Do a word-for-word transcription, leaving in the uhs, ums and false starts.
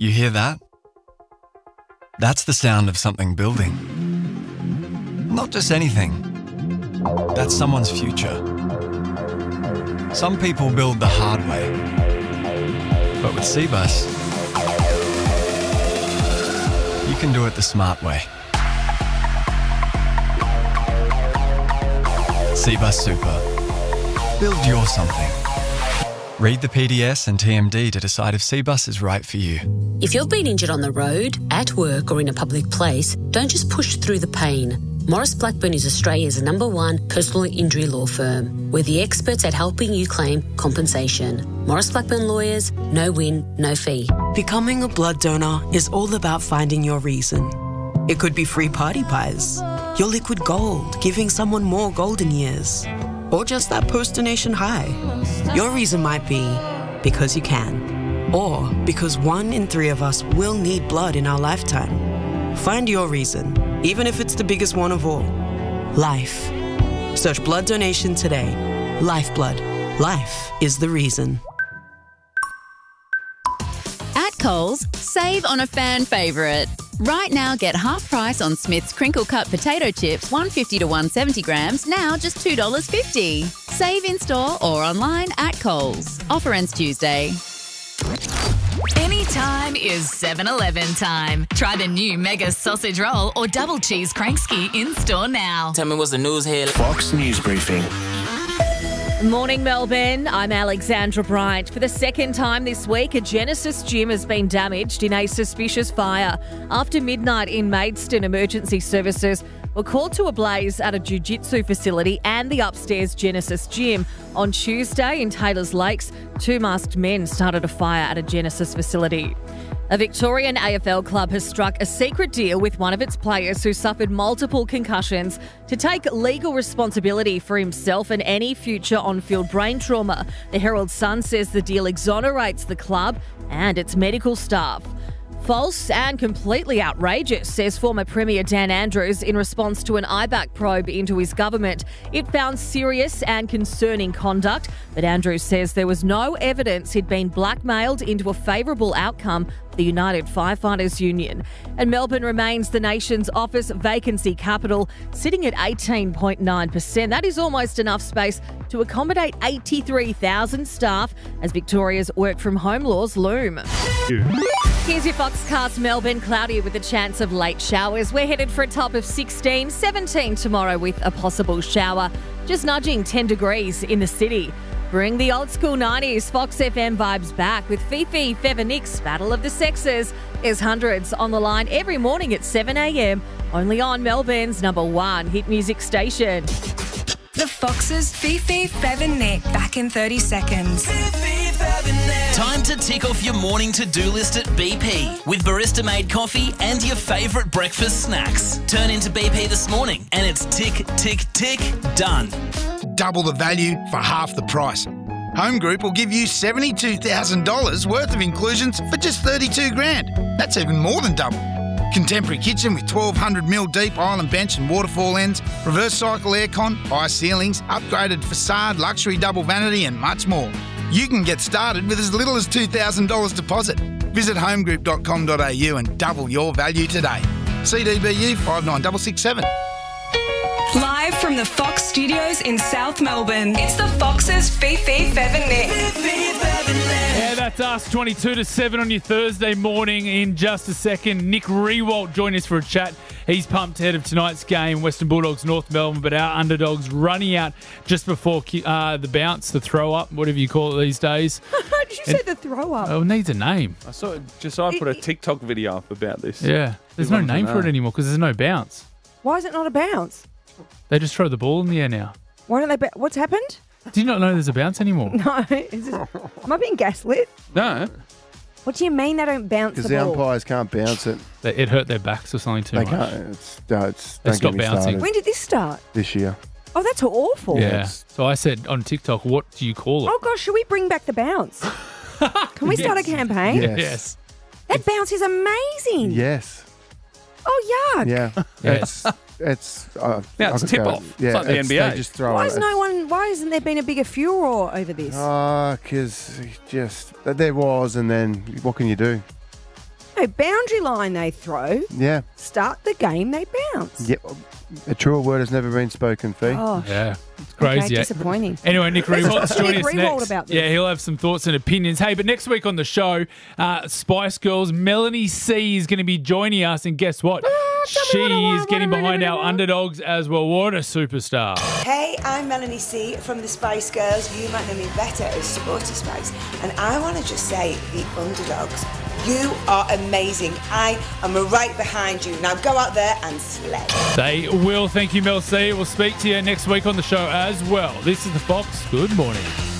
You hear that? That's the sound of something building. Not just anything. That's someone's future. Some people build the hard way. But with Cbus, you can do it the smart way. Cbus Super. Build your something. Read the P D S and T M D to decide if Cbus is right for you. If you've been injured on the road, at work or in a public place, don't just push through the pain. Morris Blackburn is Australia's number one personal injury law firm. We're the experts at helping you claim compensation. Morris Blackburn Lawyers, no win, no fee. Becoming a blood donor is all about finding your reason. It could be free party pies, your liquid gold, giving someone more golden years, or just that post-donation high. Your reason might be because you can, or because one in three of us will need blood in our lifetime. Find your reason, even if it's the biggest one of all. Life. Search blood donation today. Lifeblood. Life is the reason. At Coles, save on a fan favourite. Right now, get half price on Smith's crinkle cut potato chips, one fifty to one seventy grams, now just two dollars fifty. Save in store or online at Coles. Offer ends Tuesday. Anytime is seven eleven time. Try the new Mega Sausage Roll or Double Cheese Crankski in store now. Tell me what's the news here. Fox News Briefing. Morning, Melbourne. I'm Alexandra Bryant. For the second time this week, a Genesis gym has been damaged in a suspicious fire. After midnight in Maidstone, emergency services were called to a blaze at a jiu-jitsu facility and the upstairs Genesis gym. On Tuesday in Taylors Lakes, two masked men started a fire at a Genesis facility. A Victorian A F L club has struck a secret deal with one of its players who suffered multiple concussions to take legal responsibility for himself and any future on-field brain trauma. The Herald Sun says the deal exonerates the club and its medical staff. False and completely outrageous, says former Premier Dan Andrews in response to an I BAC probe into his government. It found serious and concerning conduct, but Andrews says there was no evidence he'd been blackmailed into a favourable outcome for the United Firefighters Union. And Melbourne remains the nation's office vacancy capital, sitting at eighteen point nine percent. That is almost enough space to accommodate eighty-three thousand staff as Victoria's work-from-home laws loom. Here's your Foxcast Melbourne. Cloudy with a chance of late showers. We're headed for a top of sixteen, seventeen tomorrow with a possible shower. Just nudging ten degrees in the city. Bring the old school nineties Fox F M vibes back with Fifi, Fev and Nick's Battle of the Sexes. There's hundreds on the line every morning at seven a m. Only on Melbourne's number one hit music station. The Foxes, Fifi, Fev and Nick, back in thirty seconds. Time to tick off your morning to-do list at B P with barista-made coffee and your favourite breakfast snacks. Turn into B P this morning and it's tick, tick, tick, done. Double the value for half the price. Home Group will give you seventy-two thousand dollars worth of inclusions for just thirty-two grand. That's even more than double. Contemporary kitchen with twelve hundred mil deep island bench and waterfall ends, reverse cycle aircon, high ceilings, upgraded facade, luxury double vanity and much more. You can get started with as little as two thousand dollars deposit. Visit homegroup dot com dot a u and double your value today. C D B U five nine six six seven. Live from the Fox Studios in South Melbourne, it's the Foxes, Fifi, Fev and Nick. Yeah, that's us, twenty-two to seven on your Thursday morning. In just a second, Nick Riewoldt join us for a chat. He's pumped ahead of tonight's game, Western Bulldogs, North Melbourne, but our underdogs running out just before uh, the bounce, the throw-up, whatever you call it these days. Did you say the throw-up? Oh, it needs a name. I saw Josiah put a TikTok video up about this. Yeah, there's no name for it anymore because there's no bounce. Why is it not a bounce? They just throw the ball in the air now. Why don't they? Ba- What's happened? Do you not know there's a bounce anymore? No. Is this, am I being gaslit? No. What do you mean they don't bounce the Because the ball? umpires can't bounce it. They, it hurt their backs or something too They much. can't. It's, no, it's, They don't stopped get me bouncing. started. When did this start? This year. Oh, that's awful. Yeah. So I said on TikTok, what do you call it? Oh, gosh, should we bring back the bounce? Can we start a campaign? Yes. Yes. That bounce is amazing. Yes. Oh, yuck. Yeah. Yes. It's, it's, uh, Yeah, it's I could tip go- off. Yeah, It's like the N B A. They just throw Why it. is no one? Why hasn't there been a bigger furor over this? Ah, because just, there was, and then what can you do? know, boundary line they throw. Yeah. Start the game, they bounce. Yeah. A truer word has never been spoken, Fee. Oh, Yeah, it's crazy. okay, eh? disappointing. Anyway, Nick Let's Rewald's talk to joining Nick us Riewald next. about this. Yeah, he'll have some thoughts and opinions. Hey, but next week on the show, uh, Spice Girls, Melanie C is going to be joining us, and guess what? She is getting behind our underdogs as well. What a superstar. Hey, I'm Melanie C from the Spice Girls. You might know me better as Sporty Spice. And I want to just say, the underdogs, you are amazing. I am right behind you. Now go out there and slay. They will. Thank you, Mel C. We'll speak to you next week on the show as well. This is the Fox. Good morning.